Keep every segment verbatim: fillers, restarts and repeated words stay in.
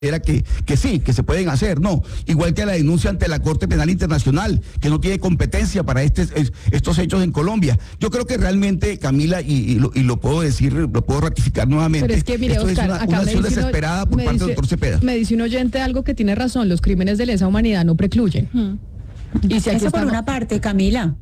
Era que, que sí, que se pueden hacer, no. Igual que la denuncia ante la Corte Penal Internacional, que no tiene competencia para este, estos hechos en Colombia. Yo creo que realmente, Camila, y, y, lo, y lo puedo decir, lo puedo ratificar nuevamente, pero es que, mire, esto Oscar, es una, acá una acción dice, desesperada por parte dice, del doctor Cepeda. Me dice un oyente algo que tiene razón, los crímenes de lesa humanidad no precluyen. Hmm. Y si Eso por una parte, Camila.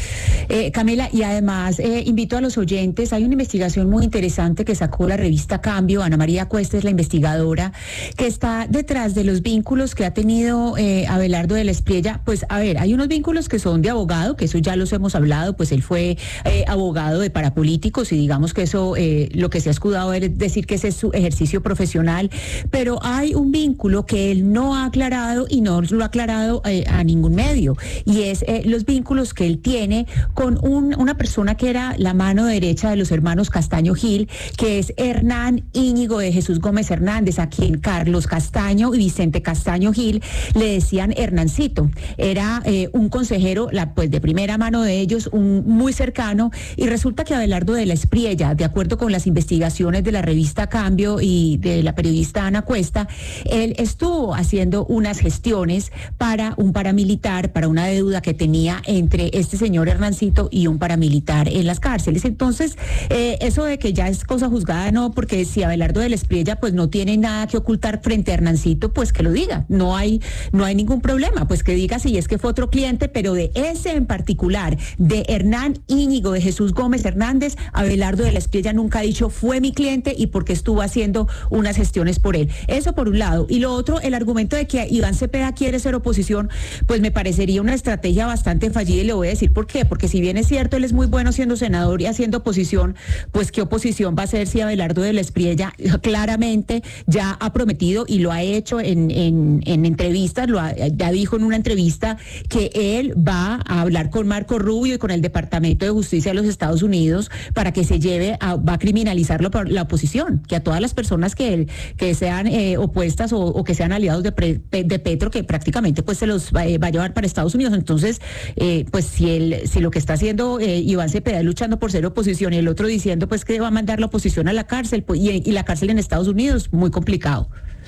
Eh, Camila, y además eh, invito a los oyentes, hay una investigación muy interesante que sacó la revista Cambio, Ana María Cuesta es la investigadora, que está detrás de los vínculos que ha tenido eh, Abelardo de la Espriella. Pues a ver, hay unos vínculos que son de abogado, que eso ya los hemos hablado, pues él fue eh, abogado de parapolíticos y digamos que eso, eh, lo que se ha escudado es decir que ese es su ejercicio profesional, pero hay un vínculo que él no ha aclarado y no lo ha aclarado eh, a ningún medio, y es eh, los vínculos que él tiene con un, una persona que era la mano derecha de los hermanos Castaño Gil, que es Hernán Íñigo de Jesús Gómez Hernández, a quien Carlos Castaño y Vicente Castaño Gil le decían Hernancito. Era eh, un consejero, la, pues de primera mano de ellos, un muy cercano, y resulta que Abelardo de la Espriella, de acuerdo con las investigaciones de la revista Cambio y de la periodista Ana Cuesta, él estuvo haciendo unas gestiones para un paramilitar, para una deuda que tenía entre este señor Hernancito y un paramilitar en las cárceles. Entonces, eh, eso de que ya es cosa juzgada, no, porque si Abelardo de la Espriella pues no tiene nada que ocultar frente a Hernancito, pues que lo diga, no hay, no hay ningún problema, pues que diga si es que fue otro cliente, pero de ese en particular, de Hernán Íñigo de Jesús Gómez Hernández, Abelardo de la Espriella nunca ha dicho fue mi cliente y porque estuvo haciendo unas gestiones por él. Eso por un lado. Y lo otro, el argumento de que Iván Cepeda quiere ser oposición, pues me parecería una estrategia bastante fallida, y le voy a decir por qué, porque si bien es cierto, él es muy bueno siendo senador y haciendo oposición, pues qué oposición va a hacer si Abelardo de la Espriella claramente ya ha prometido y lo ha hecho en, en, en entrevistas, lo ha, ya dijo en una entrevista que él va a hablar con Marco Rubio y con el Departamento de Justicia de los Estados Unidos para que se lleve, a, va a criminalizarlo por la oposición, que a todas las personas que, él, que sean eh, opuestas o, o que sean aliados de, pre, de Petro, que prácticamente pues se los va, eh, va a llevar para Estados Unidos. Entonces, eh, pues si, él, si lo que está haciendo eh, Iván Cepeda luchando por ser oposición y el otro diciendo pues que va a mandar la oposición a la cárcel, pues, y, y la cárcel en Estados Unidos, muy complicado.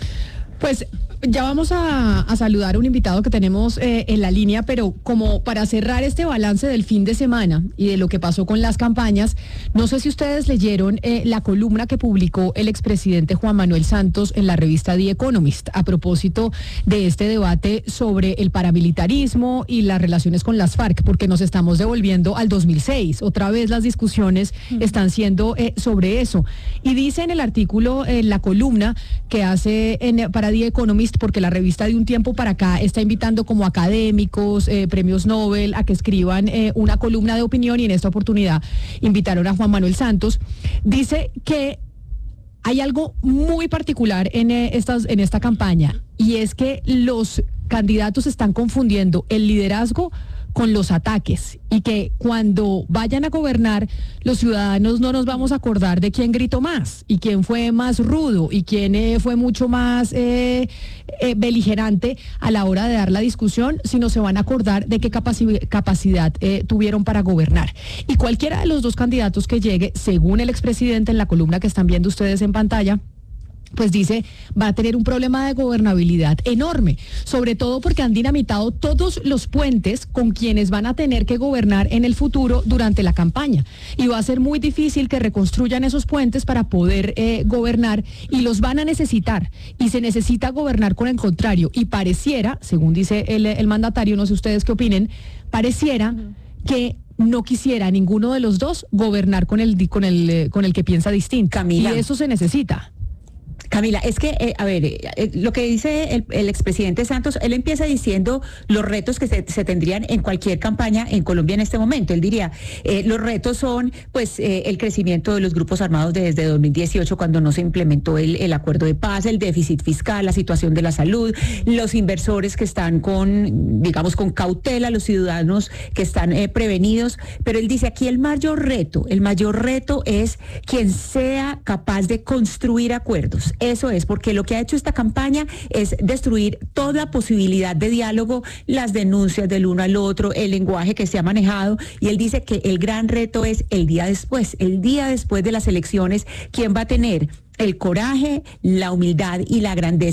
Pues ya vamos a, a saludar a un invitado que tenemos eh, en la línea, pero como para cerrar este balance del fin de semana y de lo que pasó con las campañas, no sé si ustedes leyeron eh, la columna que publicó el expresidente Juan Manuel Santos en la revista The Economist a propósito de este debate sobre el paramilitarismo y las relaciones con las FARC, porque nos estamos devolviendo al dos mil seis. Otra vez las discusiones están siendo eh, sobre eso. Y dice en el artículo, en la columna que hace en, para The Economist, porque la revista de un tiempo para acá está invitando como académicos, eh, premios Nobel, a que escriban eh, una columna de opinión, y en esta oportunidad invitaron a Juan Manuel Santos. Dice que hay algo muy particular en, eh, estas, en esta campaña, y es que los candidatos están confundiendo el liderazgo con los ataques, y que cuando vayan a gobernar los ciudadanos no nos vamos a acordar de quién gritó más y quién fue más rudo y quién eh, fue mucho más eh, eh, beligerante a la hora de dar la discusión, sino se van a acordar de qué capaci- capacidad eh, tuvieron para gobernar. Y cualquiera de los dos candidatos que llegue, según el expresidente en la columna que están viendo ustedes en pantalla, pues dice, va a tener un problema de gobernabilidad enorme, sobre todo porque han dinamitado todos los puentes con quienes van a tener que gobernar en el futuro durante la campaña, y va a ser muy difícil que reconstruyan esos puentes para poder eh, gobernar, y los van a necesitar, y se necesita gobernar con el contrario, y pareciera, según dice el, el mandatario, no sé ustedes qué opinen, pareciera uh-huh. que no quisiera ninguno de los dos gobernar con el, con el, con el que piensa distinto, Camila. Y eso se necesita. Camila, es que, eh, a ver, eh, lo que dice el, el expresidente Santos, él empieza diciendo los retos que se, se tendrían en cualquier campaña en Colombia en este momento. Él diría, eh, los retos son, pues, eh, el crecimiento de los grupos armados desde dos mil dieciocho, cuando no se implementó el, el acuerdo de paz, el déficit fiscal, la situación de la salud, los inversores que están con, digamos, con cautela, los ciudadanos que están eh, prevenidos. Pero él dice, aquí el mayor reto, el mayor reto es quien sea capaz de construir acuerdos. Eso es, porque lo que ha hecho esta campaña es destruir toda posibilidad de diálogo, las denuncias del uno al otro, el lenguaje que se ha manejado, y él dice que el gran reto es el día después, el día después de las elecciones, quién va a tener el coraje, la humildad y la grandeza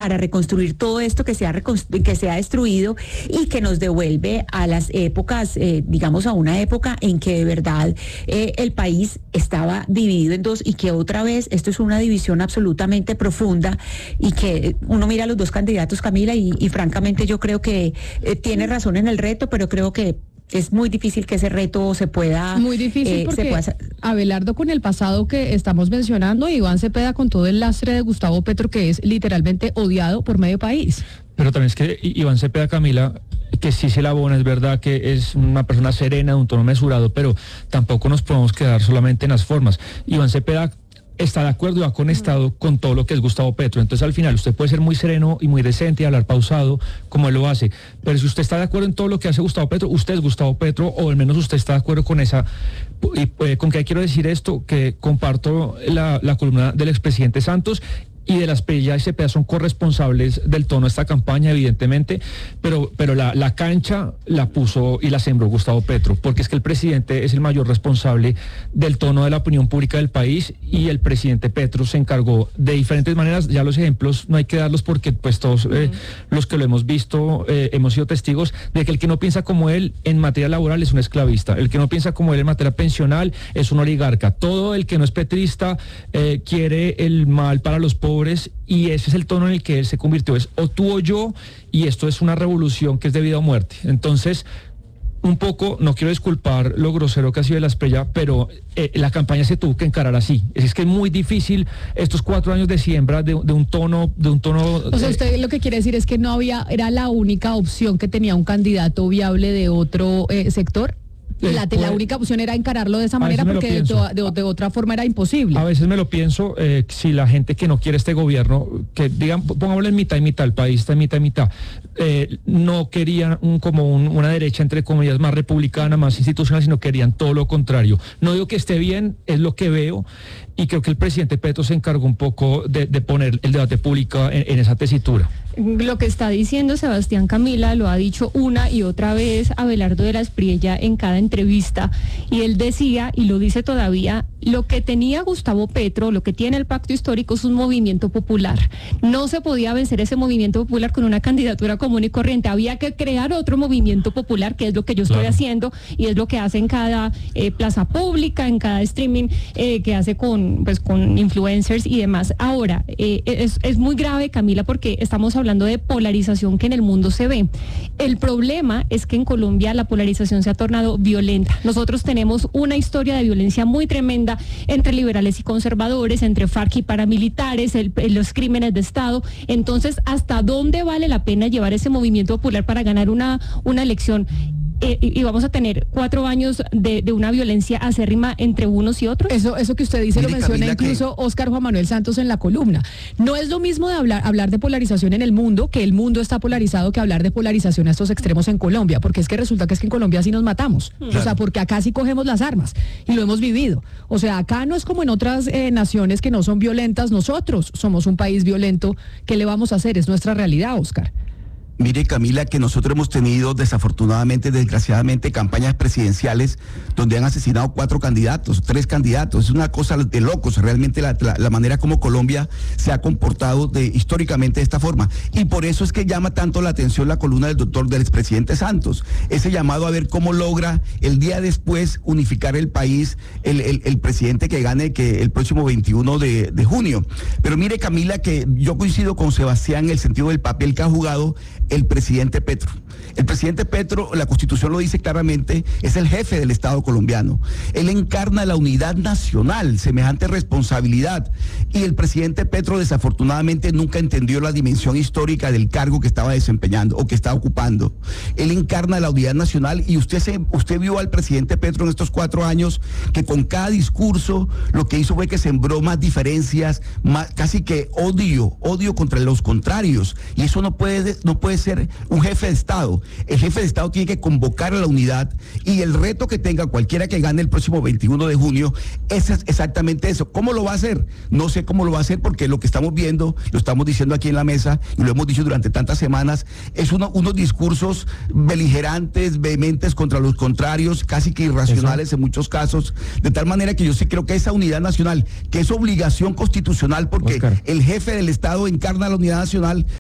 para reconstruir todo esto que se ha, que se ha destruido y que nos devuelve a las épocas, eh, digamos a una época en que de verdad eh, el país estaba dividido en dos y que otra vez esto es una división absolutamente profunda y que uno mira a los dos candidatos, Camila, y, y francamente yo creo que eh, tiene razón en el reto, pero creo que es muy difícil que ese reto se pueda... Muy difícil eh, porque, se pueda... Abelardo, con el pasado que estamos mencionando, Iván Cepeda con todo el lastre de Gustavo Petro, que es literalmente odiado por medio país. Pero también es que Iván Cepeda, Camila, que sí se la abona, es verdad que es una persona serena, de un tono mesurado, pero tampoco nos podemos quedar solamente en las formas. Iván Cepeda está de acuerdo y ha conectado con todo lo que es Gustavo Petro. Entonces, al final, usted puede ser muy sereno y muy decente y hablar pausado, como él lo hace. Pero si usted está de acuerdo en todo lo que hace Gustavo Petro, usted es Gustavo Petro, o al menos usted está de acuerdo con esa... Y, eh, ¿con qué quiero decir esto? Que comparto la, la columna del expresidente Santos y de las Espriella y Cepeda son corresponsables del tono de esta campaña, evidentemente, pero, pero la, la cancha la puso y la sembró Gustavo Petro, porque es que el presidente es el mayor responsable del tono de la opinión pública del país y el presidente Petro se encargó de diferentes maneras. Ya los ejemplos no hay que darlos porque pues todos eh, uh-huh. los que lo hemos visto eh, hemos sido testigos de que el que no piensa como él en materia laboral es un esclavista, el que no piensa como él en materia pensional es un oligarca, todo el que no es petrista eh, quiere el mal para los pobres, y ese es el tono en el que él se convirtió, es o tú o yo, y esto es una revolución que es de vida o muerte. Entonces, un poco, no quiero disculpar lo grosero que ha sido de la Espriella, pero eh, la campaña se tuvo que encarar así. Es, es que es muy difícil estos cuatro años de siembra de, de un tono, de un tono. O sea, usted lo que quiere decir es que no había, era la única opción que tenía un candidato viable de otro eh, sector. La, de la única opción era encararlo de esa manera porque de, to, de, de otra forma era imposible. A veces me lo pienso, eh, si la gente que no quiere este gobierno, que digan, pongámoslo en mitad y mitad, el país está en mitad y mitad, eh, no querían un, como un, una derecha entre comillas más republicana, más institucional, sino querían todo lo contrario. No digo que esté bien, es lo que veo, y creo que el presidente Petro se encargó un poco de, de poner el debate público en, en esa tesitura. Lo que está diciendo Sebastián, Camila, lo ha dicho una y otra vez Abelardo de la Espriella en cada entrevista, y él decía, y lo dice todavía, lo que tenía Gustavo Petro, lo que tiene el pacto histórico es un movimiento popular. No se podía vencer ese movimiento popular con una candidatura común y corriente, había que crear otro movimiento popular, que es lo que yo estoy claro. haciendo, y es lo que hace en cada eh, plaza pública, en cada streaming eh, que hace con, pues, con influencers y demás. Ahora, eh, es, es muy grave, Camila, porque estamos hablando de polarización que en el mundo se ve. El problema es que en Colombia la polarización se ha tornado violenta. Nosotros tenemos una historia de violencia muy tremenda entre liberales y conservadores, entre FARC y paramilitares, el, los crímenes de Estado. Entonces, ¿hasta dónde vale la pena llevar ese movimiento popular para ganar una, una elección? Eh, y, y vamos a tener cuatro años de, de una violencia acérrima entre unos y otros. Eso, eso que usted dice, mire, lo menciona Camila, incluso que... Óscar Juan Manuel Santos en la columna. No es lo mismo de hablar, hablar de polarización en el mundo, que el mundo está polarizado, que hablar de polarización a estos extremos en Colombia, porque es que resulta que es que en Colombia sí nos matamos. Claro. O sea, porque acá sí cogemos las armas y lo hemos vivido. O sea, acá no es como en otras eh, naciones que no son violentas, nosotros somos un país violento. ¿Qué le vamos a hacer? Es nuestra realidad, Óscar. Mire, Camila, que nosotros hemos tenido desafortunadamente, desgraciadamente, campañas presidenciales donde han asesinado cuatro candidatos, tres candidatos. Es una cosa de locos, realmente la, la, la manera como Colombia se ha comportado de, históricamente de esta forma. Y por eso es que llama tanto la atención la columna del doctor, del expresidente Santos. Ese llamado a ver cómo logra el día después unificar el país, el, el, el presidente que gane que el próximo veintiuno de, de junio. Pero mire, Camila, que yo coincido con Sebastián en el sentido del papel que ha jugado el presidente Petro. El presidente Petro, la Constitución lo dice claramente, es el jefe del Estado colombiano. Él encarna la unidad nacional, semejante responsabilidad. Y el presidente Petro desafortunadamente nunca entendió la dimensión histórica del cargo que estaba desempeñando o que estaba ocupando. Él encarna la unidad nacional y usted, se, usted vio al presidente Petro en estos cuatro años que con cada discurso lo que hizo fue que sembró más diferencias, más, casi que odio, odio contra los contrarios. Y eso no puede, no puede ser un jefe de Estado. El jefe de Estado tiene que convocar a la unidad y el reto que tenga cualquiera que gane el próximo veintiuno de junio es exactamente eso. ¿Cómo lo va a hacer? No sé cómo lo va a hacer porque lo que estamos viendo, lo estamos diciendo aquí en la mesa y lo hemos dicho durante tantas semanas, es uno, unos discursos beligerantes, vehementes contra los contrarios, casi que irracionales eso. En muchos casos, de tal manera que yo sí creo que esa unidad nacional, que es obligación constitucional porque Oscar. El jefe del Estado encarna la unidad nacional,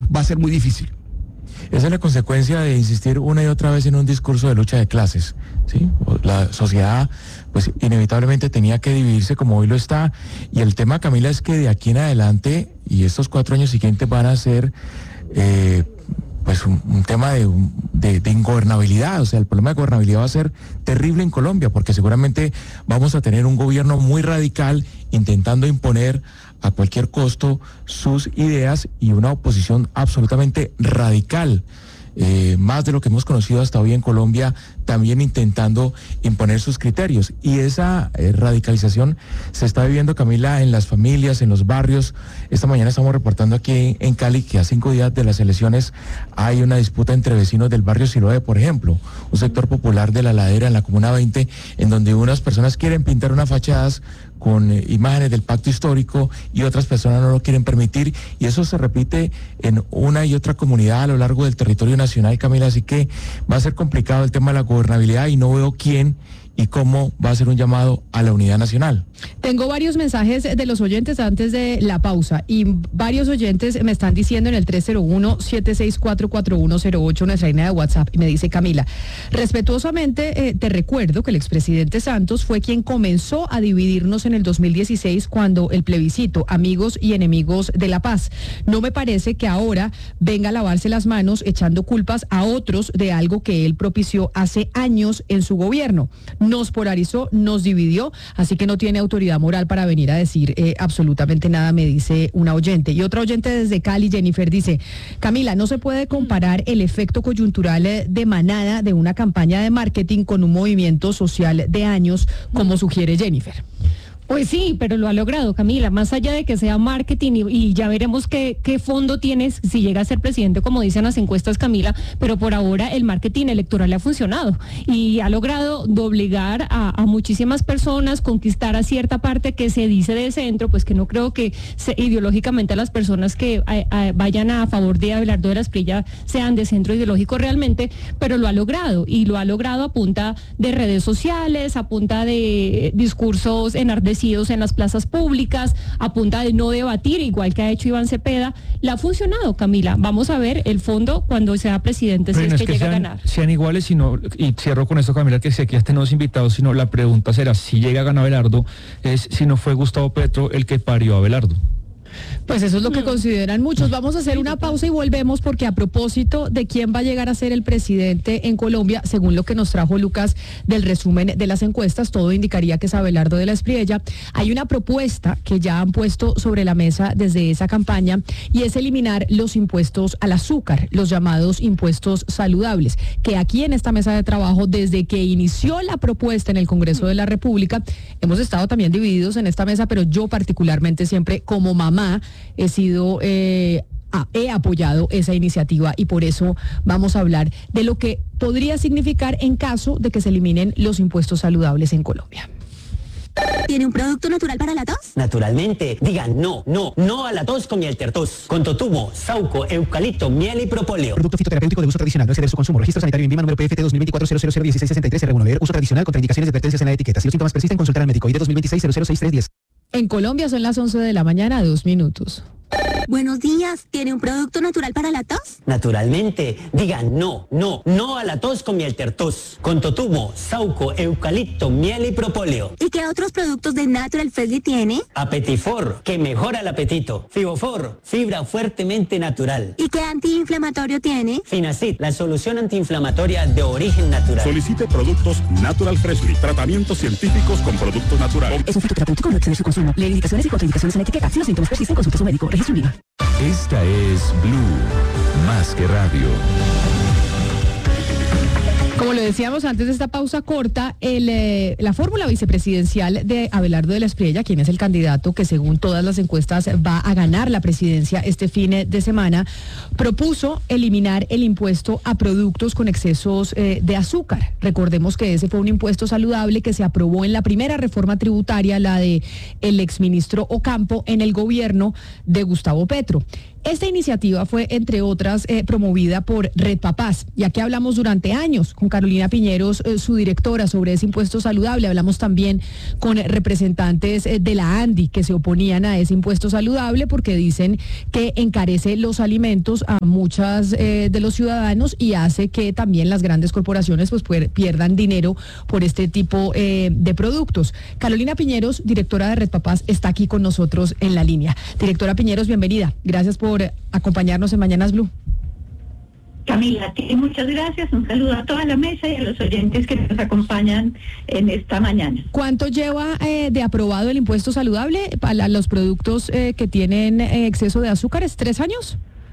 va a ser muy difícil. Esa es la consecuencia de insistir una y otra vez en un discurso de lucha de clases, ¿sí? La sociedad, pues, inevitablemente tenía que dividirse como hoy lo está, y el tema, Camila, es que de aquí en adelante, y estos cuatro años siguientes van a ser, eh, pues, un, un tema de, de, de ingobernabilidad. O sea, el problema de gobernabilidad va a ser terrible en Colombia, porque seguramente vamos a tener un gobierno muy radical intentando imponer a cualquier costo sus ideas, y una oposición absolutamente radical, eh, más de lo que hemos conocido hasta hoy en Colombia, también intentando imponer sus criterios. Y esa eh, radicalización se está viviendo, Camila, en las familias, en los barrios. Esta mañana estamos reportando aquí en Cali que a cinco días de las elecciones hay una disputa entre vecinos del barrio Siloé, por ejemplo, un sector popular de La Ladera en la Comuna veinte, en donde unas personas quieren pintar unas fachadas con eh, imágenes del pacto histórico y otras personas no lo quieren permitir, y eso se repite en una y otra comunidad a lo largo del territorio nacional, Camila, así que va a ser complicado el tema de la gobernabilidad, y no veo quién y cómo va a ser un llamado a la unidad nacional. Tengo varios mensajes de los oyentes antes de la pausa, y varios oyentes me están diciendo en el tres cero uno, siete seis cuatro, cuatro uno cero ocho, nuestra línea de WhatsApp, y me dice: Camila, respetuosamente eh, te recuerdo que el expresidente Santos fue quien comenzó a dividirnos en el dos mil dieciséis cuando el plebiscito, amigos y enemigos de la paz. No me parece que ahora venga a lavarse las manos echando culpas a otros de algo que él propició hace años en su gobierno. Nos polarizó, nos dividió, así que no tiene autoridad moral para venir a decir eh, absolutamente nada, me dice una oyente. Y otra oyente desde Cali, Jennifer, dice: Camila, no se puede comparar el efecto coyuntural de manada de una campaña de marketing con un movimiento social de años, como sugiere Jennifer. Pues sí, pero lo ha logrado, Camila, más allá de que sea marketing, y, y ya veremos qué, qué fondo tienes si llega a ser presidente, como dicen las encuestas, Camila, pero por ahora el marketing electoral le ha funcionado y ha logrado doblegar a, a muchísimas personas, conquistar a cierta parte que se dice de centro, pues que no creo que se, ideológicamente las personas que a, a, vayan a favor de Abelardo de la Espriella sean de centro ideológico realmente, pero lo ha logrado, y lo ha logrado a punta de redes sociales, a punta de discursos enardecidos en las plazas públicas, a punta de no debatir, igual que ha hecho Iván Cepeda. Le ha funcionado, Camila. Vamos a ver el fondo cuando sea presidente, si es, es que, que llega sean, a ganar. Sean iguales, sino, y cierro con esto, Camila, que si aquí están los invitados, sino la pregunta será, si llega a ganar Abelardo, es si no fue Gustavo Petro el que parió a Abelardo. Pues eso es lo que consideran muchos. Vamos a hacer una pausa y volvemos, porque a propósito de quién va a llegar a ser el presidente en Colombia, según lo que nos trajo Lucas del resumen de las encuestas, todo indicaría que es Abelardo de la Espriella. Hay una propuesta que ya han puesto sobre la mesa desde esa campaña, y es eliminar los impuestos al azúcar, los llamados impuestos saludables, que aquí en esta mesa de trabajo, desde que inició la propuesta en el Congreso de la República, hemos estado también divididos en esta mesa, pero yo particularmente siempre como mamá he sido, eh, he apoyado esa iniciativa, y por eso vamos a hablar de lo que podría significar en caso de que se eliminen los impuestos saludables en Colombia. ¿Tiene un producto natural para la tos? Naturalmente. Digan no, no, no a la tos con miel tertos. Con totumo, sauco, eucalipto, miel y propóleo. Producto fitoterapéutico de uso tradicional. No exceder su consumo. Registro sanitario en INVIMA número P F T dos mil veinticuatro cero cero cero dieciséis sesenta y tres R uno. Leer uso tradicional. Contraindicaciones y advertencias en la etiqueta. Si los síntomas persisten, consultar al médico. I D dos mil veintiséis cero cero seis tres diez. En Colombia son las once de la mañana, dos minutos. Buenos días, ¿tiene un producto natural para la tos? Naturalmente. Digan no, no, no a la tos con miel tertos. Con totumo, sauco, eucalipto, miel y propóleo. ¿Y qué otros productos de Natural Freshly tiene? Apetifor, que mejora el apetito. Fibofor, fibra fuertemente natural. ¿Y qué antiinflamatorio tiene? Finacid, la solución antiinflamatoria de origen natural. Solicite productos Natural Freshly, tratamientos científicos con productos naturales. Es un fitoterapéutico, no exceder su consumo. Leer indicaciones y contraindicaciones en la etiqueta. Si los síntomas persisten, consulte a su médico. Registro INVIMA. Esta es Blue, más que radio. Como lo decíamos antes de esta pausa corta, el, eh, la fórmula vicepresidencial de Abelardo de la Espriella, quien es el candidato que según todas las encuestas va a ganar la presidencia este fin de semana, propuso eliminar el impuesto a productos con excesos eh, de azúcar. Recordemos que ese fue un impuesto saludable que se aprobó en la primera reforma tributaria, la de el exministro Ocampo, en el gobierno de Gustavo Petro. Esta iniciativa fue, entre otras, eh, promovida por Red Papás, ya que hablamos durante años con Carolina Piñeros, eh, su directora, sobre ese impuesto saludable. Hablamos también con representantes eh, de la ANDI que se oponían a ese impuesto saludable porque dicen que encarece los alimentos a muchas eh, de los ciudadanos y hace que también las grandes corporaciones pues pierdan dinero por este tipo eh, de productos. Carolina Piñeros, directora de Red Papás, está aquí con nosotros en la línea. Directora Piñeros, bienvenida. Gracias por acompañarnos en Mañanas Blue. Camila, muchas gracias. Un saludo a toda la mesa y a los oyentes que nos acompañan en esta mañana. ¿Cuánto lleva eh, de aprobado el impuesto saludable para los productos eh, que tienen eh, exceso de azúcares? ¿Tres años?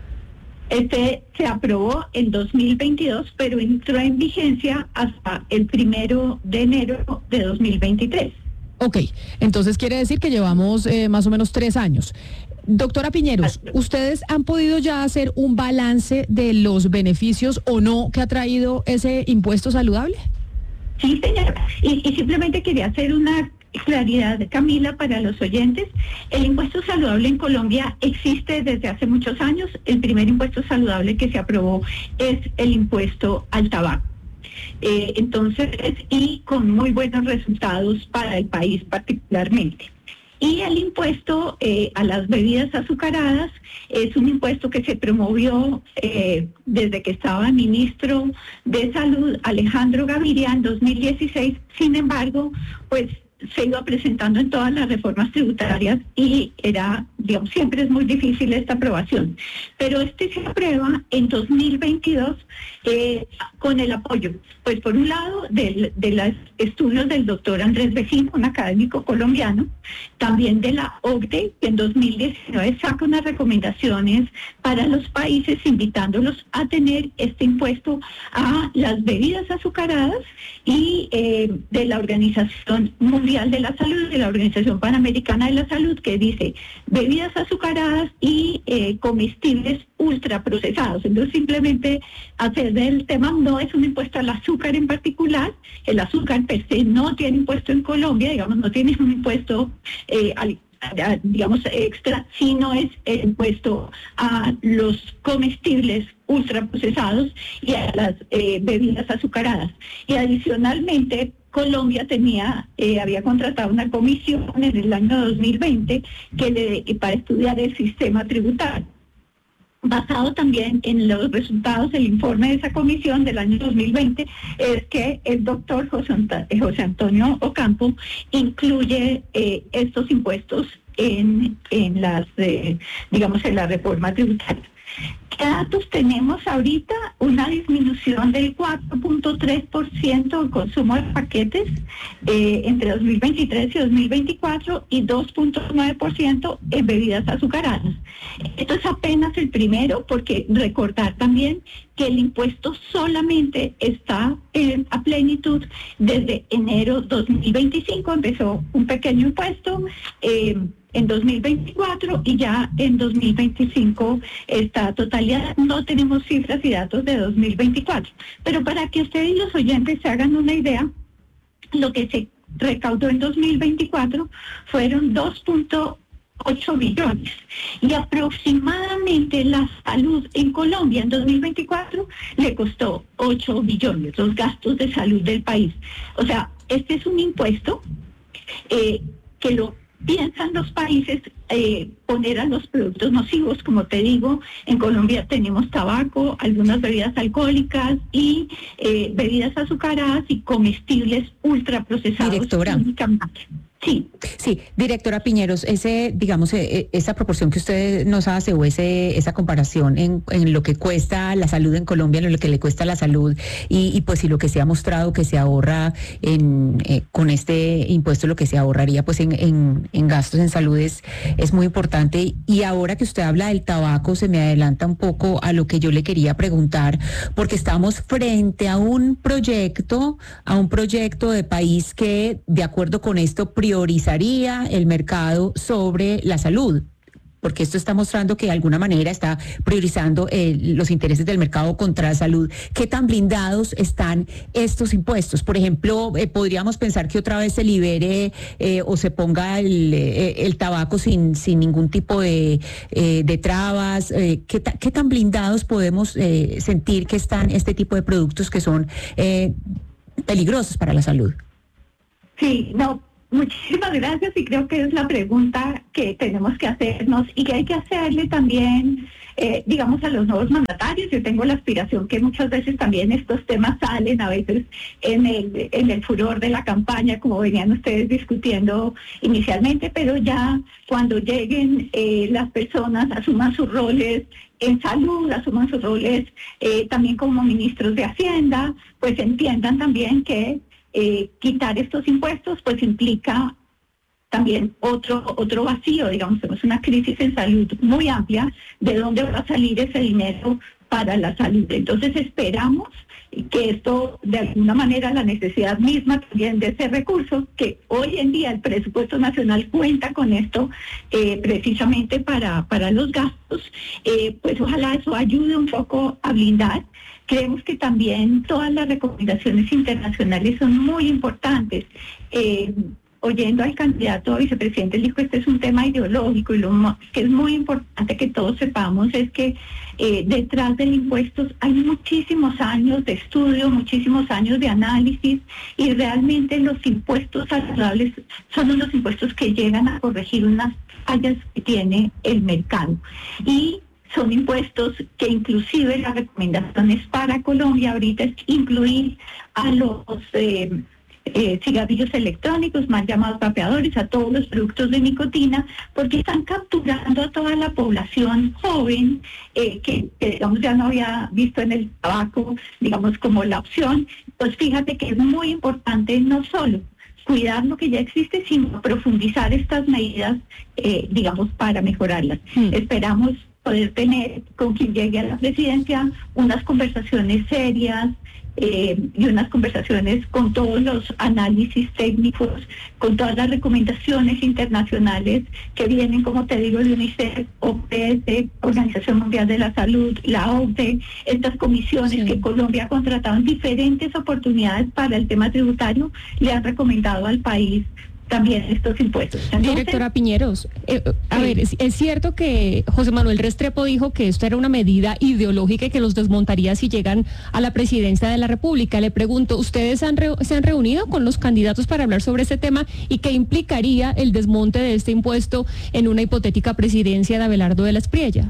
Este se aprobó en dos mil veintidós, pero entró en vigencia hasta el primero de enero de dos mil veintitrés. Ok, entonces quiere decir que llevamos eh, más o menos tres años. Doctora Piñeros, ¿ustedes han podido ya hacer un balance de los beneficios o no que ha traído ese impuesto saludable? Sí, señora. Y, y simplemente quería hacer una claridad, Camila, para los oyentes. El impuesto saludable en Colombia existe desde hace muchos años. El primer impuesto saludable que se aprobó es el impuesto al tabaco. Eh, entonces, y con muy buenos resultados para el país particularmente. Y el impuesto eh, a las bebidas azucaradas es un impuesto que se promovió eh, desde que estaba ministro de Salud Alejandro Gaviria en dos mil dieciséis. Sin embargo, pues se iba presentando en todas las reformas tributarias y era, digamos, siempre es muy difícil esta aprobación. Pero este se aprueba en dos mil veintidós eh, con el apoyo, pues por un lado, del, de los estudios del doctor Andrés Vecino, un académico colombiano, también de la O C D E, que en dos mil diecinueve saca unas recomendaciones para los países invitándolos a tener este impuesto a las bebidas azucaradas y eh, de la Organización Mundial de la Salud, de la Organización Panamericana de la Salud, que dice bebidas azucaradas y eh, comestibles ultraprocesados. Entonces, simplemente hacer del tema, no es un impuesto al azúcar en particular. El azúcar per se no tiene impuesto en Colombia, digamos, no tiene un impuesto eh, al digamos extra, sino es el impuesto a los comestibles ultraprocesados y a las eh, bebidas azucaradas. Y adicionalmente, Colombia tenía, eh, había contratado una comisión en el año dos mil veinte que le, para estudiar el sistema tributario. Basado también en los resultados del informe de esa comisión del año dos mil veinte, es que el doctor José, José Antonio Ocampo incluye eh, estos impuestos en, en las, eh, digamos, en la reforma tributaria. ¿Qué datos tenemos ahorita? Una disminución del cuatro punto tres por ciento del consumo de paquetes eh, entre dos mil veintitrés y dos mil veinticuatro y dos punto nueve por ciento en bebidas azucaradas. Esto es apenas el primero, porque recordar también que el impuesto solamente está eh, a plenitud desde enero dos mil veinticinco. Empezó un pequeño impuesto eh, en dos mil veinticuatro y ya en dos mil veinticinco está totalidad. No tenemos cifras y datos de dos mil veinticuatro, pero para que ustedes y los oyentes se hagan una idea, lo que se recaudó en dos mil veinticuatro fueron dos punto ocho billones y aproximadamente la salud en Colombia en dos mil veinticuatro le costó ocho billones, los gastos de salud del país. O sea, este es un impuesto eh, que lo piensan los países eh, poner a los productos nocivos. Como te digo, en Colombia tenemos tabaco, algunas bebidas alcohólicas y eh, bebidas azucaradas y comestibles ultraprocesados. Directora. Sí. Sí, directora Piñeros, ese, digamos, esa proporción que usted nos hace o ese, esa comparación en, en lo que cuesta la salud en Colombia, en lo que le cuesta la salud y, y pues y lo que se ha mostrado que se ahorra en, eh, con este impuesto, lo que se ahorraría pues en, en, en gastos en salud es, es muy importante. Y ahora que usted habla del tabaco, se me adelanta un poco a lo que yo le quería preguntar, porque estamos frente a un proyecto, a un proyecto de país que, de acuerdo con esto, priorizaría el mercado sobre la salud. porque esto está mostrando que de alguna manera está priorizando eh, los intereses del mercado contra la salud. ¿Qué tan blindados están estos impuestos? Por ejemplo, eh, podríamos pensar que otra vez se libere eh, o se ponga el, eh, el tabaco sin, sin ningún tipo de, eh, de trabas. Eh, ¿qué, ta, ¿Qué tan blindados podemos eh, sentir que están este tipo de productos que son eh, peligrosos para la salud? Sí, no, muchísimas gracias, y creo que es la pregunta que tenemos que hacernos y que hay que hacerle también, eh, digamos, a los nuevos mandatarios. Yo tengo la aspiración que muchas veces también estos temas salen a veces en el, en el furor de la campaña, como venían ustedes discutiendo inicialmente, pero ya cuando lleguen eh, las personas, asuman sus roles en salud, asuman sus roles eh, también como ministros de Hacienda, pues entiendan también que eh, quitar estos impuestos pues implica también otro otro vacío. Digamos, tenemos una crisis en salud muy amplia. ¿De dónde va a salir ese dinero para la salud? Entonces esperamos que esto, de alguna manera, la necesidad misma también de ese recurso, que hoy en día el presupuesto nacional cuenta con esto eh, precisamente para, para los gastos, eh, pues ojalá eso ayude un poco a blindar. Creemos que también todas las recomendaciones internacionales son muy importantes. Eh, oyendo al candidato a vicepresidente, él dijo que este es un tema ideológico, y lo que es muy importante que todos sepamos es que eh, detrás del impuesto hay muchísimos años de estudio, muchísimos años de análisis, y realmente los impuestos saludables son unos impuestos que llegan a corregir unas fallas que tiene el mercado. Y son impuestos que inclusive las recomendaciones para Colombia ahorita es incluir a los eh, eh, cigarrillos electrónicos, más llamados vapeadores, a todos los productos de nicotina, porque están capturando a toda la población joven eh, que, que digamos ya no había visto en el tabaco, digamos, como la opción. Pues fíjate que es muy importante no solo cuidar lo que ya existe, sino profundizar estas medidas, eh, digamos, para mejorarlas. Mm. Esperamos poder tener con quien llegue a la presidencia unas conversaciones serias eh, y unas conversaciones con todos los análisis técnicos, con todas las recomendaciones internacionales que vienen, como te digo, de UNICEF, O P S, Organización Mundial de la Salud, la O C D E, estas comisiones sí. que Colombia ha contratado en diferentes oportunidades para el tema tributario, le han recomendado al país también estos impuestos. Entonces, directora Piñeros, eh, a sí. ver, es, es cierto que José Manuel Restrepo dijo que esto era una medida ideológica y que los desmontaría si llegan a la presidencia de la República. Le pregunto, ¿ustedes han re, se han reunido con los candidatos para hablar sobre este tema y qué implicaría el desmonte de este impuesto en una hipotética presidencia de Abelardo de la Espriella?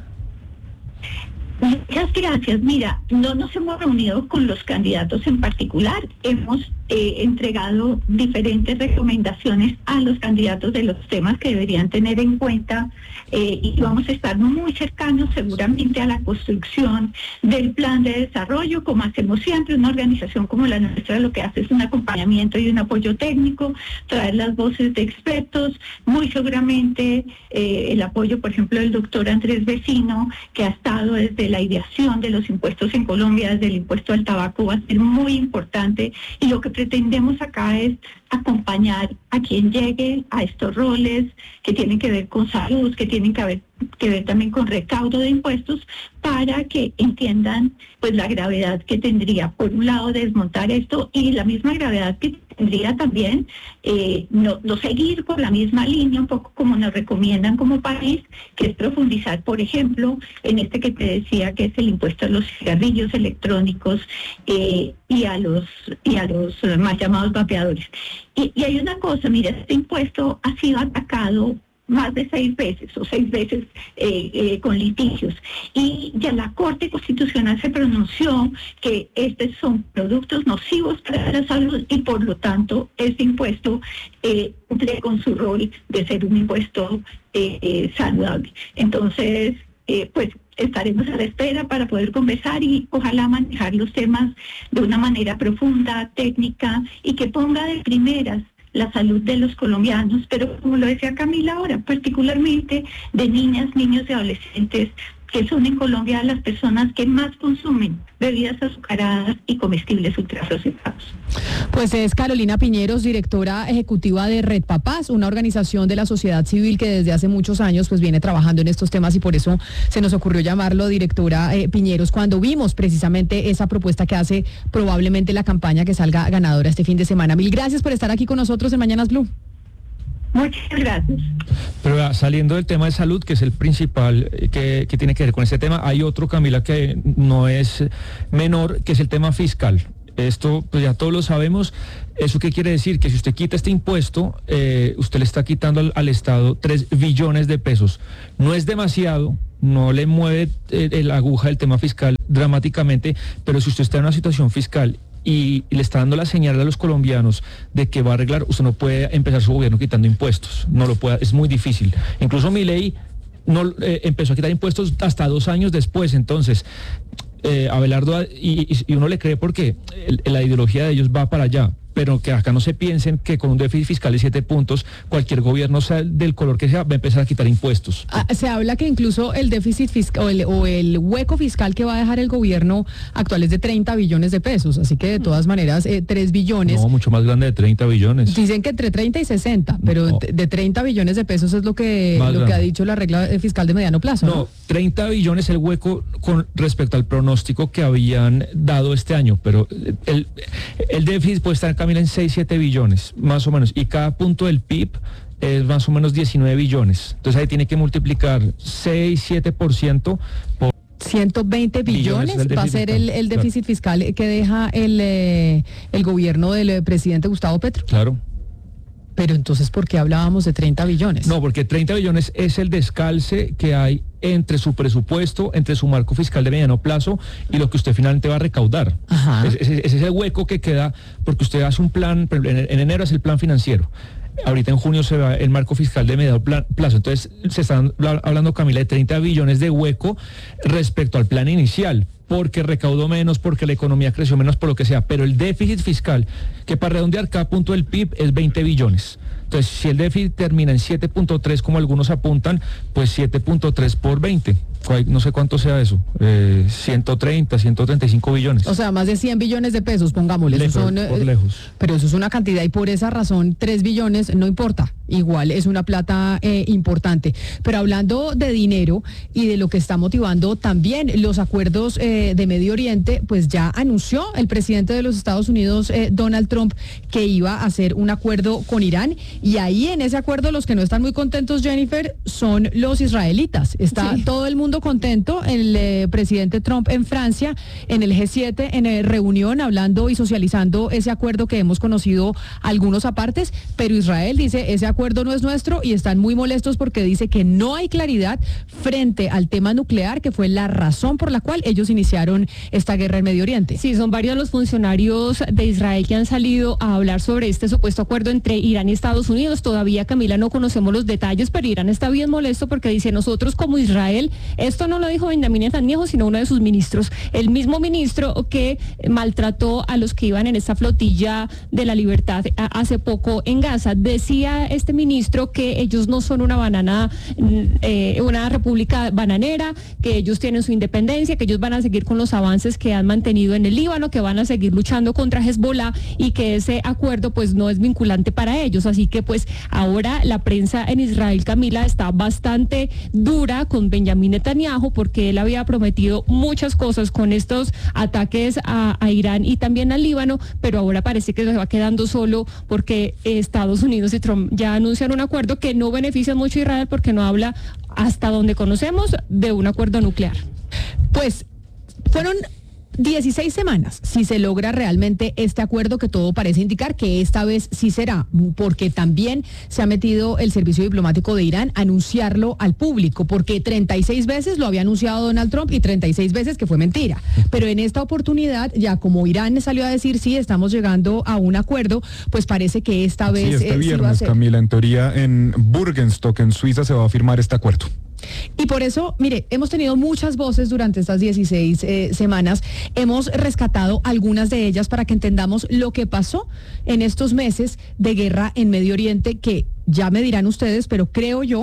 Muchas gracias. Mira, no nos hemos reunido con los candidatos en particular, hemos eh, entregado diferentes recomendaciones a los candidatos de los temas que deberían tener en cuenta eh, y vamos a estar muy cercanos seguramente a la construcción del plan de desarrollo, como hacemos siempre. Una organización como la nuestra lo que hace es un acompañamiento y un apoyo técnico, traer las voces de expertos, muy seguramente eh, el apoyo, por ejemplo, del doctor Andrés Vecino, que ha estado desde la ideación de los impuestos en Colombia, desde el impuesto al tabaco, va a ser muy importante, y lo que pretendemos acá es acompañar a quien llegue a estos roles que tienen que ver con salud, que tienen que ver, que ver también con recaudo de impuestos, para que entiendan pues la gravedad que tendría, por un lado, desmontar esto, y la misma gravedad que tendría también eh, no, no seguir por la misma línea, un poco como nos recomiendan como país, que es profundizar, por ejemplo, en este que te decía, que es el impuesto a los cigarrillos electrónicos eh, y a los y a los más llamados vapeadores. Y, y hay una cosa, mira, este impuesto ha sido atacado más de seis veces o seis veces eh, eh, con litigios, y ya la Corte Constitucional se pronunció que estos son productos nocivos para la salud, y por lo tanto este impuesto eh, cumple con su rol de ser un impuesto eh, eh, saludable. Entonces, eh, pues estaremos a la espera para poder conversar y ojalá manejar los temas de una manera profunda, técnica, y que ponga de primeras la salud de los colombianos, pero como lo decía Camila ahora, particularmente de niñas, niños y adolescentes que son en Colombia las personas que más consumen bebidas azucaradas y comestibles ultraprocesados. Pues es Carolina Piñeros, directora ejecutiva de Red Papás, una organización de la sociedad civil que desde hace muchos años pues viene trabajando en estos temas y por eso se nos ocurrió llamarlo directora eh, Piñeros cuando vimos precisamente esa propuesta que hace probablemente la campaña que salga ganadora este fin de semana. Mil gracias por estar aquí con nosotros en Mañanas Blue. Muchas gracias. Pero ah, saliendo del tema de salud, que es el principal eh, que, que tiene que ver con este tema, hay otro, Camila, que no es menor, que es el tema fiscal. Esto, pues ya todos lo sabemos. ¿Eso qué quiere decir? Que si usted quita este impuesto, eh, usted le está quitando al, al Estado tres billones de pesos. No es demasiado, no le mueve eh, la aguja del tema fiscal dramáticamente, pero si usted está en una situación fiscal y le está dando la señal a los colombianos de que va a arreglar, usted no puede empezar su gobierno quitando impuestos, no lo puede, es muy difícil. Incluso Milei no eh, empezó a quitar impuestos hasta dos años después, entonces eh, Abelardo, y, y, y uno le cree porque el, la ideología de ellos va para allá, pero que acá no se piensen que con un déficit fiscal de siete puntos, cualquier gobierno, sea del color que sea, va a empezar a quitar impuestos. Ah, se habla que incluso el déficit fiscal o el, o el hueco fiscal que va a dejar el gobierno actual es de treinta billones de pesos, así que de todas maneras, eh, tres billones. No, mucho más grande de treinta billones. Dicen que entre treinta y sesenta, pero no. de, de treinta billones de pesos es lo que, lo que ha dicho la regla fiscal de mediano plazo. No, ¿no? treinta billones el hueco con respecto al pronóstico que habían dado este año, pero el, el déficit puede estar en en seis, siete billones, más o menos, y cada punto del P I B es más o menos diecinueve billones. Entonces ahí tiene que multiplicar seis, siete por ciento por ciento veinte billones, billones va a ser el, el déficit claro. fiscal que deja el, eh, el gobierno del eh, presidente Gustavo Petro. Claro. Pero entonces, ¿por qué hablábamos de treinta billones? No, porque treinta billones es el descalce que hay entre su presupuesto, entre su marco fiscal de mediano plazo y lo que usted finalmente va a recaudar. Ajá. Ese, ese es el hueco que queda, porque usted hace un plan, en, en enero es el plan financiero. Ahorita en junio se va el marco fiscal de mediano plazo. Entonces, se están hablando, Camila, de treinta billones de hueco respecto al plan inicial, porque recaudó menos, porque la economía creció menos, por lo que sea. Pero el déficit fiscal, que para redondear cada punto del P I B es veinte billones. Entonces, si el déficit termina en siete punto tres, como algunos apuntan, pues siete punto tres por veinte. No sé cuánto sea eso, eh, ciento treinta, ciento treinta y cinco billones. O sea, más de cien billones de pesos, pongámosle. Lejos, son, por lejos. Pero eso es una cantidad y por esa razón tres billones no importa. Igual es una plata eh, importante. Pero hablando de dinero y de lo que está motivando también los acuerdos eh, de Medio Oriente, pues ya anunció el presidente de los Estados Unidos, eh, Donald Trump, que iba a hacer un acuerdo con Irán. Y ahí en ese acuerdo los que no están muy contentos, Jennifer, son los israelitas. Está sí. todo el mundo contento, el eh, presidente Trump en Francia, en el G siete, en eh, reunión, hablando y socializando ese acuerdo que hemos conocido algunos apartes, pero Israel dice, ese acuerdo no es nuestro y están muy molestos porque dice que no hay claridad frente al tema nuclear, que fue la razón por la cual ellos iniciaron esta guerra en Medio Oriente. Sí, son varios los funcionarios de Israel que han salido a hablar sobre este supuesto acuerdo entre Irán y Estados Unidos. Todavía, Camila, no conocemos los detalles, pero Irán está bien molesto porque dice, nosotros como Israel, esto no lo dijo Benjamín Netanyahu, sino uno de sus ministros, el mismo ministro que maltrató a los que iban en esta flotilla de la libertad hace poco en Gaza. Decía este ministro que ellos no son una banana, eh, una república bananera, que ellos tienen su independencia, que ellos van a seguir con los avances que han mantenido en el Líbano, que van a seguir luchando contra Hezbollah y que ese acuerdo pues no es vinculante para ellos. Así que pues ahora la prensa en Israel, Camila, está bastante dura con Benjamín Netanyahu porque él había prometido muchas cosas con estos ataques a, a Irán y también al Líbano, pero ahora parece que se va quedando solo porque Estados Unidos y Trump ya anuncian un acuerdo que no beneficia mucho a Israel porque no habla, hasta donde conocemos, de un acuerdo nuclear. Pues fueron dieciséis semanas si se logra realmente este acuerdo, que todo parece indicar que esta vez sí será, porque también se ha metido el servicio diplomático de Irán a anunciarlo al público, porque treinta y seis veces lo había anunciado Donald Trump y treinta y seis veces que fue mentira, pero en esta oportunidad ya como Irán salió a decir sí, estamos llegando a un acuerdo, pues parece que esta vez sí, este eh, viernes, sí va a ser. Camila, en teoría en Burgenstock, en Suiza, se va a firmar este acuerdo. Y por eso, mire, hemos tenido muchas voces durante estas dieciséis eh, semanas, hemos rescatado algunas de ellas para que entendamos lo que pasó en estos meses de guerra en Medio Oriente, que ya me dirán ustedes, pero creo yo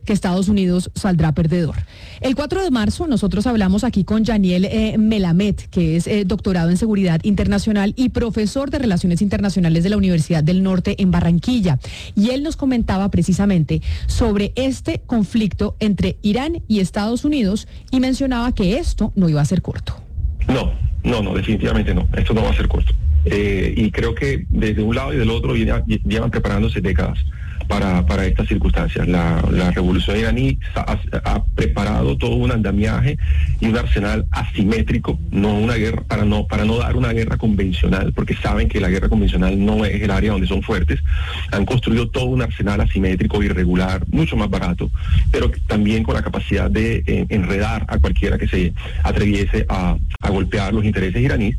que Estados Unidos saldrá perdedor. El cuatro de marzo nosotros hablamos aquí con Yaniel eh, Melamed, que es eh, doctorado en Seguridad Internacional y profesor de Relaciones Internacionales de la Universidad del Norte en Barranquilla. Y él nos comentaba precisamente sobre este conflicto entre Irán y Estados Unidos y mencionaba que esto no iba a ser corto. No, no, no, definitivamente no. Esto no va a ser corto. Eh, y creo que desde un lado y del otro llevan preparándose décadas para, para estas circunstancias. La, la revolución iraní ha, ha preparado todo un andamiaje y un arsenal asimétrico, no una guerra, para no, para no dar una guerra convencional, porque saben que la guerra convencional no es el área donde son fuertes. Han construido todo un arsenal asimétrico, irregular, mucho más barato, pero también con la capacidad de eh, enredar a cualquiera que se atreviese a, a golpear los intereses iraníes.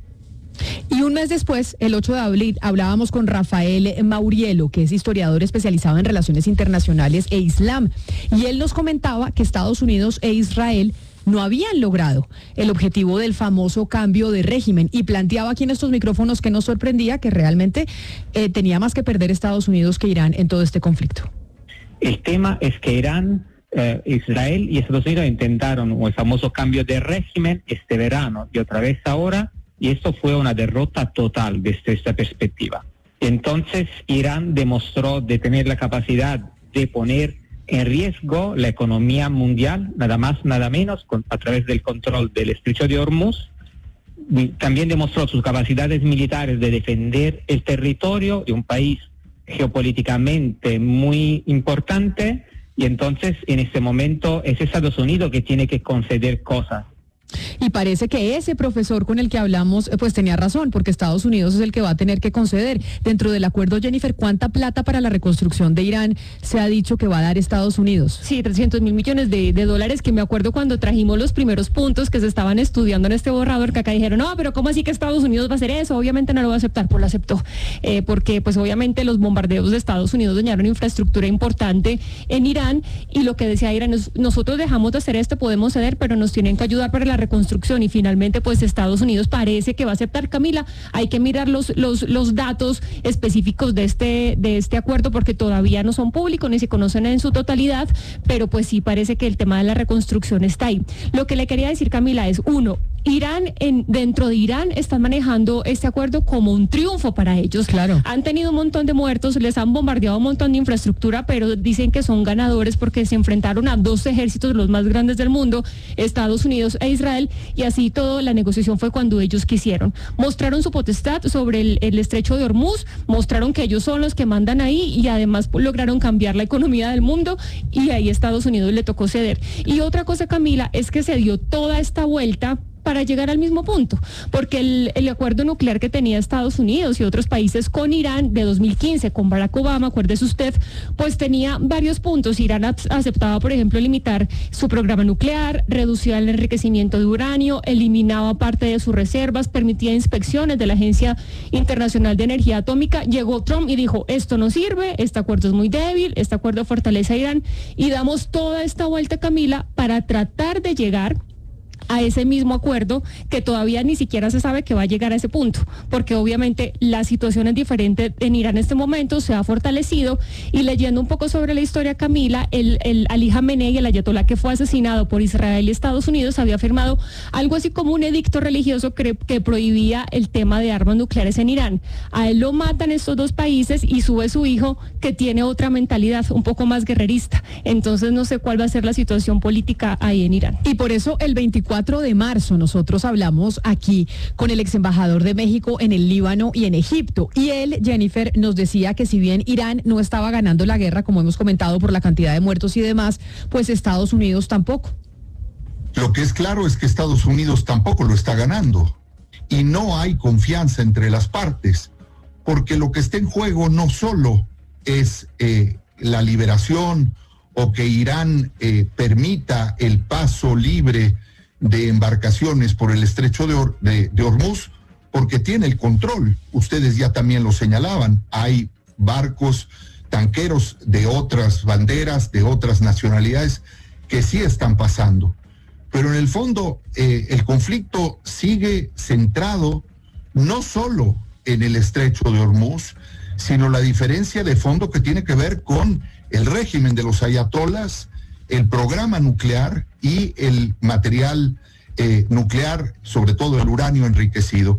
Y un mes después, el ocho de abril, hablábamos con Rafael Maurielo, que es historiador especializado en relaciones internacionales e Islam, y él nos comentaba que Estados Unidos e Israel no habían logrado el objetivo del famoso cambio de régimen y planteaba aquí en estos micrófonos que nos sorprendía que realmente eh, tenía más que perder Estados Unidos que Irán en todo este conflicto. El tema es que Irán, eh, Israel y Estados Unidos intentaron el famoso cambio de régimen este verano y otra vez ahora, y esto fue una derrota total desde esta perspectiva. Entonces Irán demostró de tener la capacidad de poner en riesgo la economía mundial, nada más, nada menos, con, a través del control del estrecho de Hormuz. También demostró sus capacidades militares de defender el territorio de un país geopolíticamente muy importante, y entonces en este momento es Estados Unidos que tiene que conceder cosas. Y parece que ese profesor con el que hablamos pues tenía razón, porque Estados Unidos es el que va a tener que conceder. Dentro del acuerdo, Jennifer, ¿cuánta plata para la reconstrucción de Irán se ha dicho que va a dar Estados Unidos? Sí, trescientos mil millones de, de dólares, que me acuerdo cuando trajimos los primeros puntos que se estaban estudiando en este borrador, que acá dijeron, no, pero ¿cómo así que Estados Unidos va a hacer eso? Obviamente no lo va a aceptar, pues lo aceptó, eh, porque pues obviamente los bombardeos de Estados Unidos dañaron infraestructura importante en Irán, y lo que decía Irán es, nosotros dejamos de hacer esto, podemos ceder, pero nos tienen que ayudar para la reconstrucción, y finalmente pues Estados Unidos parece que va a aceptar. Camila, hay que mirar los los los datos específicos de este de este acuerdo porque todavía no son públicos ni se conocen en su totalidad, pero pues sí parece que el tema de la reconstrucción está ahí. Lo que le quería decir, Camila, es uno, Irán, en, dentro de Irán están manejando este acuerdo como un triunfo para ellos. Claro. Han tenido un montón de muertos, les han bombardeado un montón de infraestructura, pero dicen que son ganadores porque se enfrentaron a dos ejércitos los más grandes del mundo, Estados Unidos e Israel, y así todo, la negociación fue cuando ellos quisieron. Mostraron su potestad sobre el, el estrecho de Hormuz, mostraron que ellos son los que mandan ahí y además lograron cambiar la economía del mundo, y ahí Estados Unidos le tocó ceder. Y otra cosa, Camila, es que se dio toda esta vuelta para llegar al mismo punto, porque el, el acuerdo nuclear que tenía Estados Unidos y otros países con Irán de dos mil quince, con Barack Obama, acuérdese usted, pues tenía varios puntos. Irán aceptaba, por ejemplo, limitar su programa nuclear, reducía el enriquecimiento de uranio, eliminaba parte de sus reservas, permitía inspecciones de la Agencia Internacional de Energía Atómica. Llegó Trump y dijo, esto no sirve, este acuerdo es muy débil, este acuerdo fortalece a Irán, y damos toda esta vuelta, Camila, para tratar de llegar a ese mismo acuerdo que todavía ni siquiera se sabe que va a llegar a ese punto, porque obviamente la situación es diferente en Irán en este momento, se ha fortalecido. Y leyendo un poco sobre la historia, Camila, el, el Ali Jamenei, el ayatolá que fue asesinado por Israel y Estados Unidos, había firmado algo así como un edicto religioso que, que prohibía el tema de armas nucleares en Irán. A él lo matan estos dos países y sube su hijo, que tiene otra mentalidad, un poco más guerrerista. Entonces no sé cuál va a ser la situación política ahí en Irán. Y por eso el veinticuatro de marzo nosotros hablamos aquí con el ex embajador de México en el Líbano y en Egipto, y él, Jennifer, nos decía que si bien Irán no estaba ganando la guerra, como hemos comentado, por la cantidad de muertos y demás, pues Estados Unidos tampoco. Lo que es claro es que Estados Unidos tampoco lo está ganando, y no hay confianza entre las partes, porque lo que está en juego no solo es eh, la liberación o que Irán eh, permita el paso libre de embarcaciones por el estrecho de, Or- de, de Hormuz, porque tiene el control. Ustedes ya también lo señalaban, hay barcos tanqueros de otras banderas, de otras nacionalidades, que sí están pasando. Pero en el fondo, eh, el conflicto sigue centrado no solo en el estrecho de Hormuz, sino la diferencia de fondo que tiene que ver con el régimen de los ayatolas, el programa nuclear y el material eh, nuclear, sobre todo el uranio enriquecido.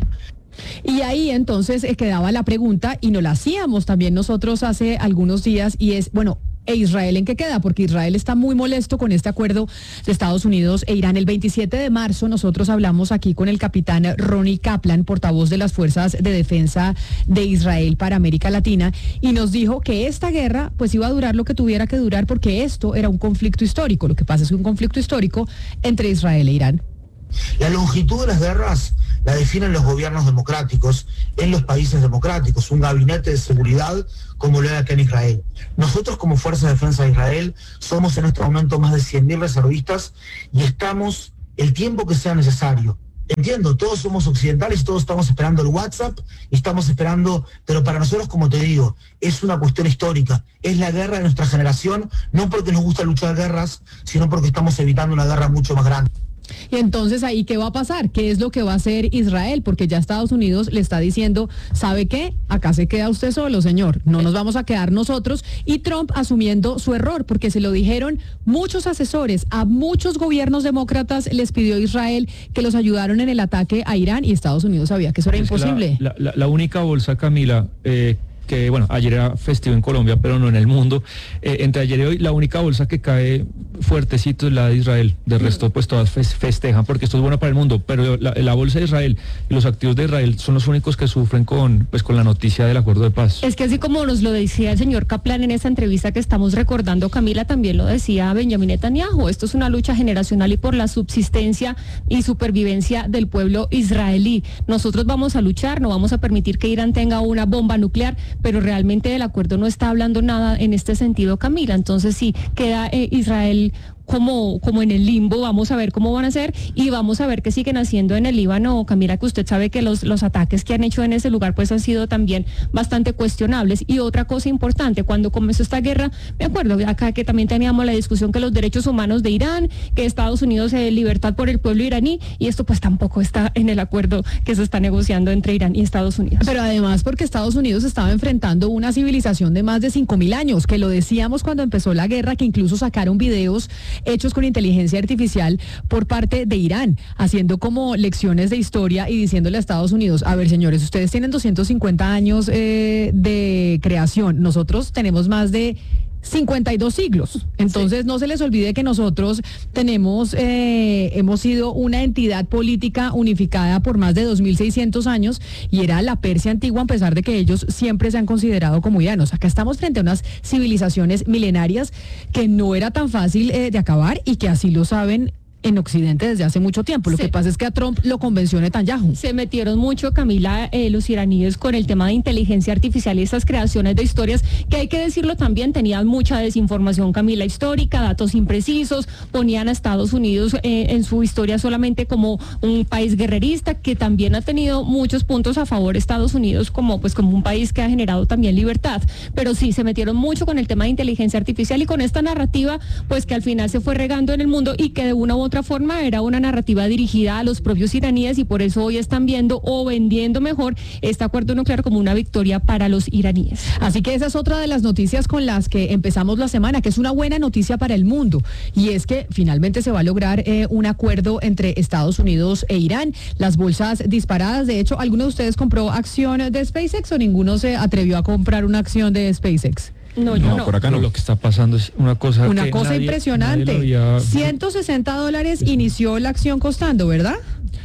Y ahí entonces eh, quedaba la pregunta, y nos la hacíamos también nosotros hace algunos días, y es, bueno, ¿e Israel en qué queda? Porque Israel está muy molesto con este acuerdo de Estados Unidos e Irán. El veintisiete de marzo nosotros hablamos aquí con el capitán Ronnie Kaplan, portavoz de las Fuerzas de Defensa de Israel para América Latina, y nos dijo que esta guerra pues iba a durar lo que tuviera que durar, porque esto era un conflicto histórico. Lo que pasa es que un conflicto histórico entre Israel e Irán. La longitud de las guerras la definen los gobiernos democráticos en los países democráticos, un gabinete de seguridad como lo hay acá en Israel. Nosotros como Fuerza de Defensa de Israel somos en este momento más de cien mil reservistas y estamos el tiempo que sea necesario. Entiendo, todos somos occidentales, todos estamos esperando el WhatsApp y estamos esperando, pero para nosotros, como te digo, es una cuestión histórica, es la guerra de nuestra generación, no porque nos gusta luchar guerras, sino porque estamos evitando una guerra mucho más grande. Y entonces ahí, ¿qué va a pasar? ¿Qué es lo que va a hacer Israel? Porque ya Estados Unidos le está diciendo, ¿sabe qué? Acá se queda usted solo, señor. No nos vamos a quedar nosotros. Y Trump asumiendo su error, porque se lo dijeron muchos asesores, a muchos gobiernos demócratas les pidió Israel que los ayudaron en el ataque a Irán, y Estados Unidos sabía que eso era es imposible. La, la, la única bolsa, Camila, eh, que bueno, ayer era festivo en Colombia, pero no en el mundo, eh, entre ayer y hoy la única bolsa que cae fuertecito es la de Israel. De resto pues todas festejan porque esto es bueno para el mundo, pero la, la bolsa de Israel y los activos de Israel son los únicos que sufren con pues con la noticia del acuerdo de paz. Es que así como nos lo decía el señor Kaplan en esa entrevista que estamos recordando, Camila, también lo decía Benjamin Netanyahu, esto es una lucha generacional y por la subsistencia y supervivencia del pueblo israelí. Nosotros vamos a luchar, no vamos a permitir que Irán tenga una bomba nuclear, pero realmente el acuerdo no está hablando nada en este sentido, Camila. Entonces sí, queda eh, Israel como, como en el limbo. Vamos a ver cómo van a hacer y vamos a ver qué siguen haciendo en el Líbano. Camila, que usted sabe que los, los ataques que han hecho en ese lugar pues han sido también bastante cuestionables. Y otra cosa importante, cuando comenzó esta guerra, me acuerdo acá que también teníamos la discusión que los derechos humanos de Irán, que Estados Unidos eh, libertad por el pueblo iraní, y esto pues tampoco está en el acuerdo que se está negociando entre Irán y Estados Unidos. Pero además porque Estados Unidos estaba enfrentando una civilización de más de cinco mil años, que lo decíamos cuando empezó la guerra, que incluso sacaron videos hechos con inteligencia artificial por parte de Irán, haciendo como lecciones de historia y diciéndole a Estados Unidos, a ver señores, ustedes tienen doscientos cincuenta años eh, de creación, nosotros tenemos más de cincuenta y dos siglos. Entonces sí, no se les olvide que nosotros tenemos, eh, hemos sido una entidad política unificada por más de dos mil seiscientos años y era la Persia antigua, a pesar de que ellos siempre se han considerado como iranos. Acá estamos frente a unas civilizaciones milenarias que no era tan fácil eh, de acabar y que así lo saben en Occidente desde hace mucho tiempo. Lo sí. que pasa es que a Trump lo convenció Netanyahu. Se metieron mucho, Camila, eh, los iraníes con el tema de inteligencia artificial y estas creaciones de historias, que hay que decirlo también, tenían mucha desinformación, Camila, histórica, datos imprecisos, ponían a Estados Unidos eh, en su historia solamente como un país guerrerista, que también ha tenido muchos puntos a favor Estados Unidos como, pues, como un país que ha generado también libertad. Pero sí, se metieron mucho con el tema de inteligencia artificial y con esta narrativa, pues que al final se fue regando en el mundo y que de una u otra forma era una narrativa dirigida a los propios iraníes, y por eso hoy están viendo o vendiendo mejor este acuerdo nuclear como una victoria para los iraníes. Así que esa es otra de las noticias con las que empezamos la semana, que es una buena noticia para el mundo, y es que finalmente se va a lograr eh, un acuerdo entre Estados Unidos e Irán. Las bolsas disparadas, de hecho, ¿alguno de ustedes compró acción de SpaceX o ninguno se atrevió a comprar una acción de SpaceX? No, yo no, no. Por acá no. Lo que está pasando es una cosa Una que cosa nadie, impresionante. Nadie había... ciento sesenta dólares inició la acción costando, ¿verdad?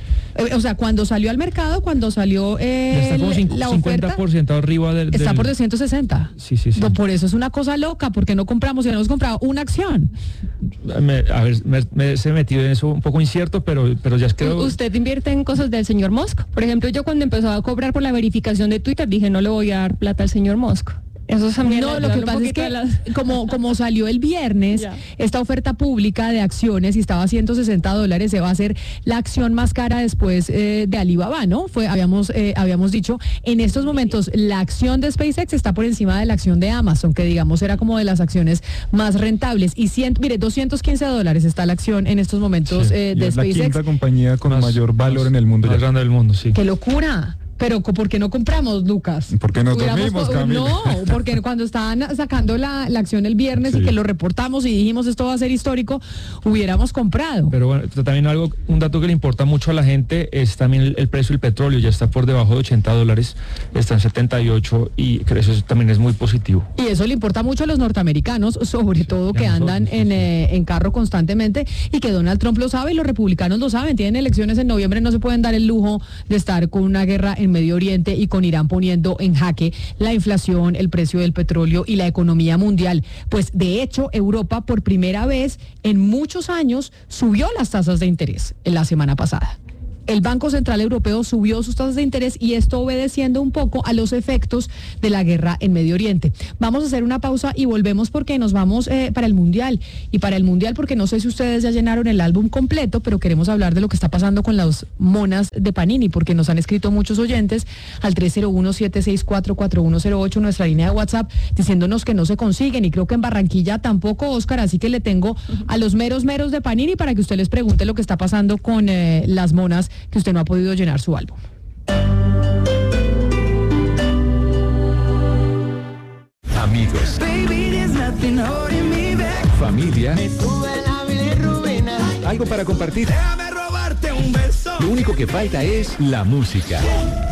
O sea, cuando salió al mercado, cuando salió eh, está como cinco, la cincuenta oferta, por ciento arriba del, del... está por doscientos sesenta. Sí, sí, sí. Por eso es una cosa loca, porque no compramos, y no hemos comprado una acción. Me, a ver, me, me he metido en eso un poco incierto, pero, pero ya es que... ¿Usted invierte en cosas del señor Musk? Por ejemplo, yo cuando empezó a cobrar por la verificación de Twitter, dije, no le voy a dar plata al señor Musk. Eso también no, lo que pasa es que las... como, como salió el viernes esta oferta pública de acciones y estaba a ciento sesenta dólares, se va a hacer la acción más cara después eh, de Alibaba, ¿no? Fue, habíamos, eh, habíamos dicho, en estos momentos la acción de SpaceX está por encima de la acción de Amazon, que digamos era como de las acciones más rentables. Y cien, mire, doscientos quince dólares está la acción en estos momentos sí, eh, de es SpaceX. Es la quinta compañía con más, mayor valor más, en el mundo. Más grande del mundo, sí. ¡Qué locura! Pero ¿por qué no compramos, Lucas? Porque nos Hubiéramos dormimos, po- Camila. No, porque cuando estaban sacando la, la acción el viernes sí. y que lo reportamos y dijimos esto va a ser histórico, hubiéramos comprado. Pero bueno, también algo, un dato que le importa mucho a la gente es también el, el precio del petróleo, ya está por debajo de ochenta dólares, está en setenta y ocho y creo que eso también es muy positivo. Y eso le importa mucho a los norteamericanos, sobre todo que andan en, eh, en carro constantemente y que Donald Trump lo sabe y los republicanos lo saben, tienen elecciones en noviembre, no se pueden dar el lujo de estar con una guerra en Medio Oriente y con Irán poniendo en jaque la inflación, el precio del petróleo y la economía mundial. Pues de hecho, Europa por primera vez en muchos años subió las tasas de interés en la semana pasada. El Banco Central Europeo subió sus tasas de interés y esto obedeciendo un poco a los efectos de la guerra en Medio Oriente. Vamos a hacer una pausa y volvemos porque nos vamos eh, para el Mundial. Y para el Mundial porque no sé si ustedes ya llenaron el álbum completo, pero queremos hablar de lo que está pasando con las monas de Panini, porque nos han escrito muchos oyentes al tres cero uno, siete seis cuatro, cuatro uno cero ocho, nuestra línea de WhatsApp, diciéndonos que no se consiguen. Y creo que en Barranquilla tampoco, Oscar, así que le tengo a los meros meros de Panini para que usted les pregunte lo que está pasando con eh, las monas que usted no ha podido llenar su álbum. Amigos, familia, algo para compartir. Lo único que falta es la música.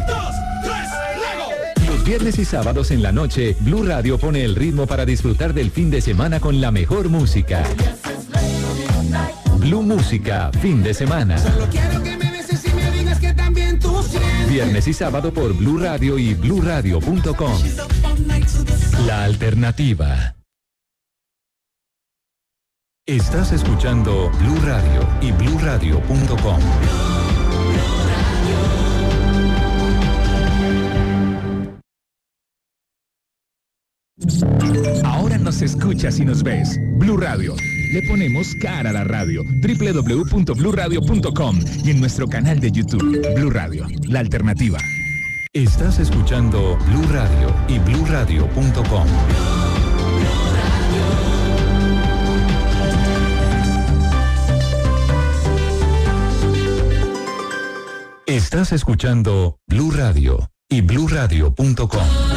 Los viernes y sábados en la noche, Blue Radio pone el ritmo para disfrutar del fin de semana con la mejor música. Blue Música, fin de semana. Viernes y sábado por Blue Radio y blue radio punto com. La alternativa. Estás escuchando Blue Radio y blue radio punto com. Ahora nos escuchas y nos ves. Blue Radio. Le ponemos cara a la radio. doble u doble u doble u punto blue radio punto com y en nuestro canal de YouTube. Blue Radio, la alternativa. Estás escuchando Blue Radio y blue radio punto com. Estás escuchando Blue Radio y blue radio punto com.